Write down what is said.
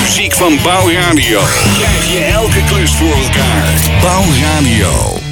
muziek van Bouw Radio. Krijg je elke klus voor elkaar. Bouw Radio.